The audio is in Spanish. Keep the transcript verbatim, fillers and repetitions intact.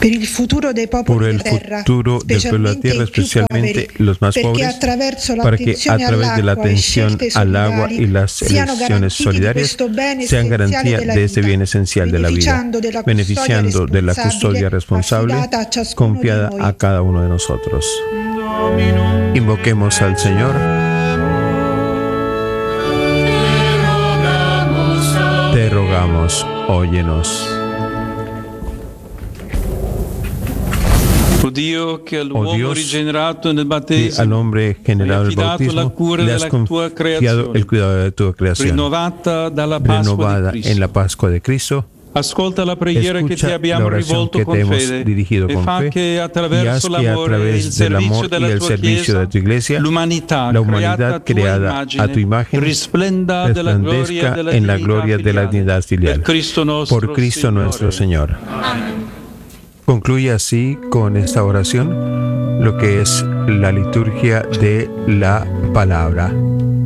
per il futuro dei popoli por el della terra, futuro del pueblo de la tierra, especialmente los más pobres, para que a través de la atención al agua y las elecciones solidarias sean garantía de este bien esencial de la vida, beneficiando de la custodia responsable confiada a cada uno de nosotros. Invoquemos al Señor. Te rogamos, óyenos. Oh Dio, che Oh all'uomo Dios, rigenerato nel que battesimo al hombre generado en el hai affidato la bautismo cura le has della tua confiado creazione, el cuidado de tu creación, rinnovata dalla Pasqua renovada di Cristo. en la Pascua de Cristo. Ascolta la preghiera che ti Escucha la abbiamo oración rivolto que con te hemos fede dirigido e con fa fe, che y haz attraverso que a l'amore e il través del servizio amor y della el tua servicio Chiesa de tu Iglesia, l'umanità, la humanidad creata creada a tua a tu immagine, imagen risplenda della gloria e resplandezca della en la dignità gloria de la filiale. dignidad filial. Per Cristo nostro Por Cristo Signore. nuestro Señor. Concluye así con esta oración lo que es la liturgia de la palabra.